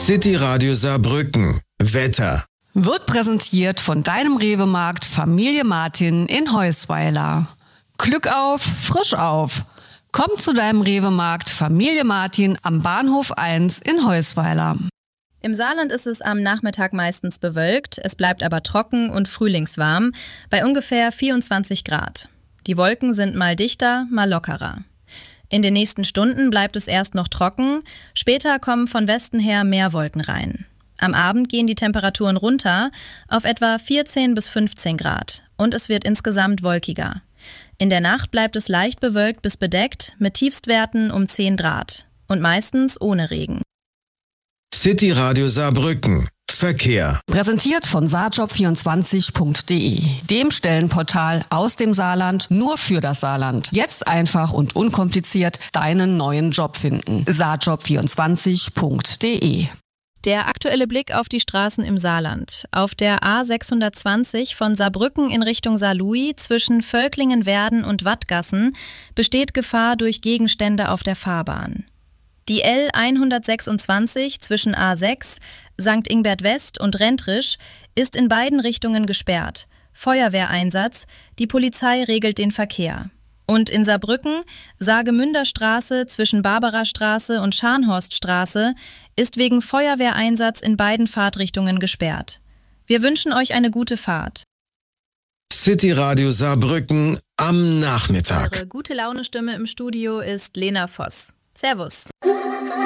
City Radio Saarbrücken. Wetter. Wird präsentiert von deinem Rewe-Markt Familie Martin in Heusweiler. Glück auf, frisch auf. Komm zu deinem Rewe-Markt Familie Martin am Bahnhof 1 in Heusweiler. Im Saarland ist es am Nachmittag meistens bewölkt, es bleibt aber trocken und frühlingswarm bei ungefähr 24 Grad. Die Wolken sind mal dichter, mal lockerer. In den nächsten Stunden bleibt es erst noch trocken, später kommen von Westen her mehr Wolken rein. Am Abend gehen die Temperaturen runter auf etwa 14 bis 15 Grad und es wird insgesamt wolkiger. In der Nacht bleibt es leicht bewölkt bis bedeckt mit Tiefstwerten um 10 Grad und meistens ohne Regen. City Radio Saarbrücken. Verkehr. Präsentiert von saarjob24.de, dem Stellenportal aus dem Saarland nur für das Saarland. Jetzt einfach und unkompliziert deinen neuen Job finden. saarjob24.de. Der aktuelle Blick auf die Straßen im Saarland. Auf der A620 von Saarbrücken in Richtung Saarlouis zwischen Völklingen-Werden und Wattgassen besteht Gefahr durch Gegenstände auf der Fahrbahn. Die L126 zwischen A6, St. Ingbert West und Rentrisch ist in beiden Richtungen gesperrt. Feuerwehreinsatz, die Polizei regelt den Verkehr. Und in Saarbrücken, Saargemünder Straße zwischen Barbarastraße und Scharnhorststraße ist wegen Feuerwehreinsatz in beiden Fahrtrichtungen gesperrt. Wir wünschen euch eine gute Fahrt. City Radio Saarbrücken am Nachmittag. Eure gute Laune Stimme im Studio ist Lena Voss. Servus.